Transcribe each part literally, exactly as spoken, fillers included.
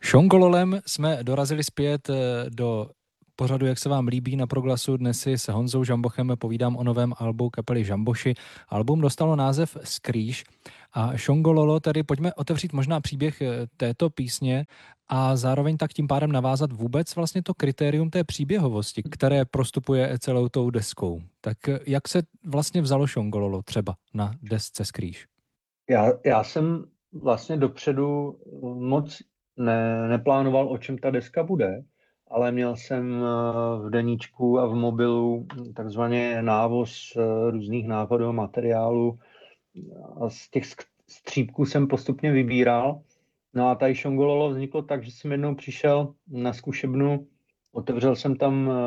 Šongololem jsme dorazili zpět do pořadu, jak se vám líbí, na Proglasu. Dnes si s Honzou Žambochem povídám o novém albu kapely Žamboši. Album dostalo název Skrýš a Šongololo, tedy pojďme otevřít možná příběh této písně a zároveň tak tím pádem navázat vůbec vlastně to kritérium té příběhovosti, které prostupuje celou tou deskou. Tak jak se vlastně vzalo Šongololo třeba na desce Skrýš? Já, já jsem vlastně dopředu moc ne, neplánoval, o čem ta deska bude, ale měl jsem v deníčku a v mobilu takzvaně návoz různých nápadů a materiálů a z těch střípků jsem postupně vybíral. No a tady Šongololo vzniklo tak, že jsem jednou přišel na zkušebnu, otevřel jsem tam uh,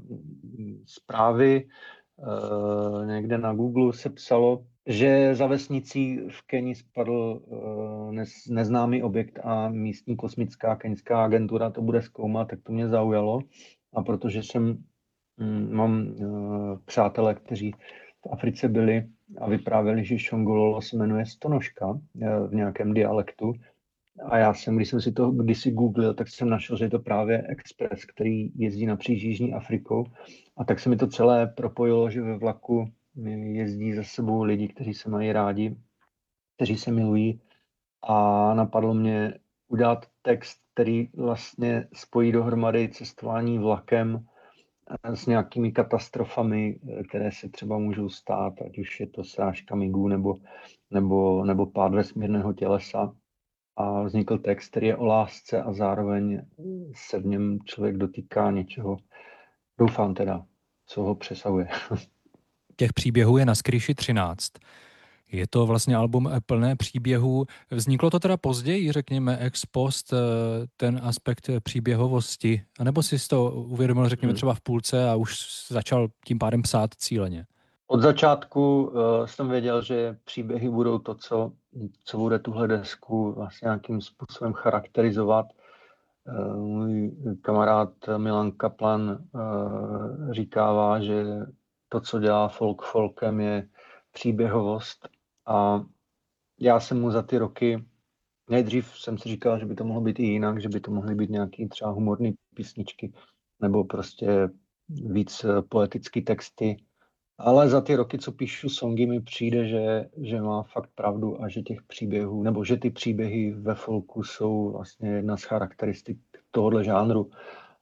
zprávy, uh, někde na Google se psalo, že za vesnicí v Keni spadl uh, nez, neznámý objekt a místní kosmická keňská agentura to bude zkoumat, tak to mě zaujalo. A protože jsem, um, mám uh, přátelé, kteří v Africe byli a vyprávěli, že Šongololo se jmenuje stonožka uh, v nějakém dialektu. A já jsem, když jsem si to kdysi googlil, tak jsem našel, že je to právě Express, který jezdí napříč Jižní Afrikou. A tak se mi to celé propojilo, že ve vlaku jezdí za sebou lidi, kteří se mají rádi, kteří se milují. A napadlo mě udělat text, který vlastně spojí dohromady cestování vlakem s nějakými katastrofami, které se třeba můžou stát, ať už je to srážka migů nebo, nebo, nebo pád vesmírného tělesa. A vznikl text, který je o lásce a zároveň se v něm člověk dotýká něčeho, doufám teda, co ho přesahuje. Těch příběhů je na Skrýši třináct. Je to vlastně album plné příběhů. Vzniklo to teda později, řekněme, ex post, ten aspekt příběhovosti? A nebo jsi to uvědomil, řekněme, třeba v půlce a už začal tím pádem psát cíleně? Od začátku uh, jsem věděl, že příběhy budou to, co, co bude tuhle desku vlastně nějakým způsobem charakterizovat. Uh, můj kamarád Milan Kaplan uh, říkává, že to, co dělá folk folkem, je příběhovost. A já jsem mu za ty roky, nejdřív jsem si říkal, že by to mohlo být i jinak, že by to mohly být nějaké třeba humorné písničky nebo prostě víc poetické texty. Ale za ty roky, co píšu songy, mi přijde, že, že má fakt pravdu a že těch příběhů, nebo že ty příběhy ve folku jsou vlastně jedna z charakteristik tohohle žánru.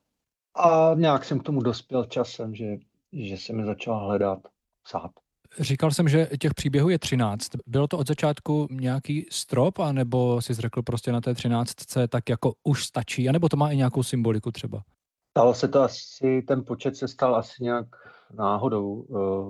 A nějak jsem k tomu dospěl časem, že, že se mi začal hledat, psát. Říkal jsem, že těch příběhů je třináct. Bylo to od začátku nějaký strop, anebo jsi řekl prostě na té třináctce tak jako už stačí, anebo to má i nějakou symboliku třeba? Stalo se to asi, ten počet se stal asi nějak náhodou.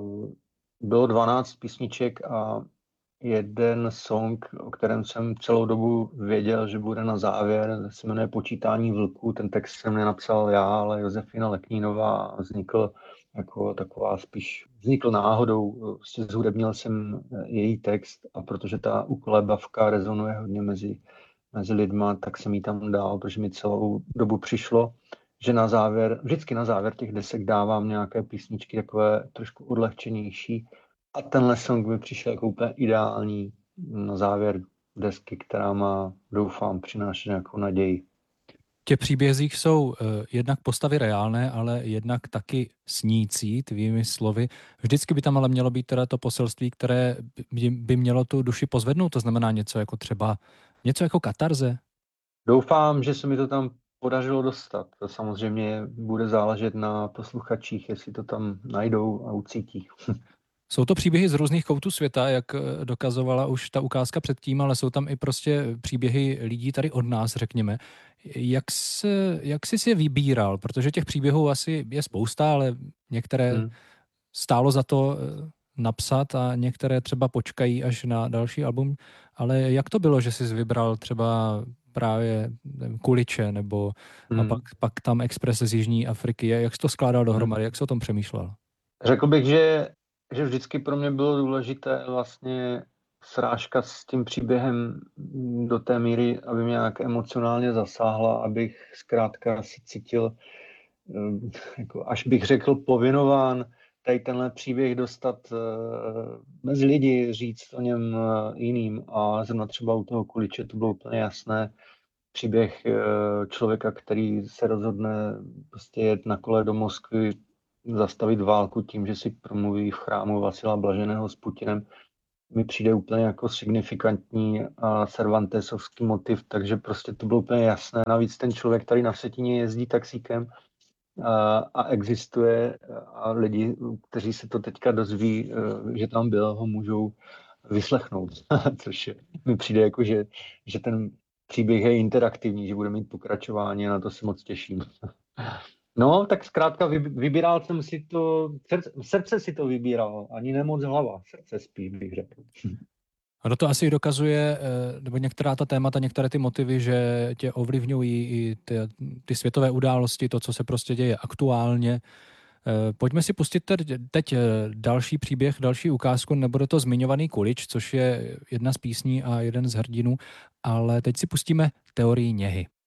Bylo dvanáct písniček a jeden song, o kterém jsem celou dobu věděl, že bude na závěr, se jmenuje Počítání vlků. Ten text jsem nenapsal já, ale Josefina Leknínová. Vznikl jako taková spíš, vznikl náhodou. Prostě zhudebnil jsem její text a protože ta ukolébavka rezonuje hodně mezi, mezi lidma, tak jsem ji tam dal, protože mi celou dobu přišlo, že na závěr, vždycky na závěr těch desek dávám nějaké písničky takové trošku odlehčenější. A tenhle song by přišel jako úplně ideální na závěr desky, která má, doufám, přinášet nějakou naději. V těch příbězích jsou uh, jednak postavy reálné, ale jednak taky snící, tvými slovy. Vždycky by tam ale mělo být teda to poselství, které by, by mělo tu duši pozvednout, to znamená něco jako třeba, něco jako katarze. Doufám, že se mi to tam podařilo dostat. To samozřejmě bude záležet na posluchačích, jestli to tam najdou a ucítí. Jsou to příběhy z různých koutů světa, jak dokazovala už ta ukázka předtím, ale jsou tam i prostě příběhy lidí tady od nás, řekněme. Jak, se, jak jsi si je vybíral? Protože těch příběhů asi je spousta, ale některé hmm. stálo za to napsat a některé třeba počkají až na další album. Ale jak to bylo, že jsi vybral třeba právě Kuliče nebo hmm. a pak, pak tam Express z Jižní Afriky? Jak jsi to skládal dohromady? Hmm. Jak jsi o tom přemýšlel? Řekl bych, že že vždycky pro mě bylo důležité vlastně srážka s tím příběhem do té míry, aby mě nějak emocionálně zasáhla, abych zkrátka se cítil, jako až bych řekl, povinován tady tenhle příběh dostat mezi lidi, říct o něm jiným. A zrovna třeba u toho Kuliče to bylo úplně jasné. příběh člověka, který se rozhodne prostě jet na kole do Moskvy, zastavit válku tím, že si promluví v chrámu Vasila Blaženého s Putinem, mi přijde úplně jako signifikantní a cervantesovský motiv, takže prostě to bylo úplně jasné. Navíc ten člověk tady na Vsetíně jezdí taxíkem a, a existuje a lidi, kteří se to teďka dozví, že tam byl, ho můžou vyslechnout, což je, mi přijde jako, že, že ten příběh je interaktivní, že bude mít pokračování a na to se moc těším. No, tak zkrátka vybíral jsem si to, srdce, srdce si to vybíral, ani nemoc hlava, srdce spí, bych řekl. A to asi dokazuje, nebo některá ta témata, některé ty motivy, že tě ovlivňují i ty, ty světové události, to, co se prostě děje aktuálně. Pojďme si pustit teď další příběh, další ukázku, nebude to Zmiňovaný kulič, což je jedna z písní a jeden z hrdinů, ale teď si pustíme Teorii něhy.